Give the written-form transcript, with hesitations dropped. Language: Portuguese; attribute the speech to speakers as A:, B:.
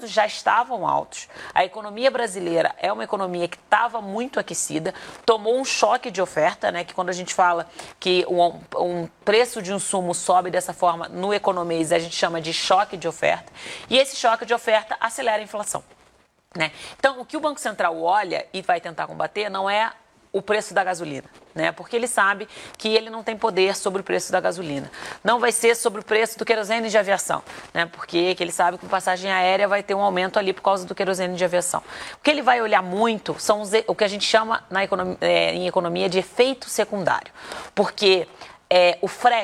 A: preços já estavam altos. A economia brasileira é uma economia que estava muito aquecida, tomou um choque de oferta, né? Que quando a gente fala que um preço de um insumo sobe dessa forma no economês, a gente chama de choque de oferta. E esse choque de oferta acelera a inflação, né? Então, o que o Banco Central olha e vai tentar combater não é o preço da gasolina, né? Porque ele sabe que ele não tem poder sobre o preço da gasolina. Não vai ser sobre o preço do querosene de aviação, né? Porque ele sabe que a passagem aérea vai ter um aumento ali por causa do querosene de aviação. O que ele vai olhar muito são o que a gente chama em economia de efeito secundário. Porque o frete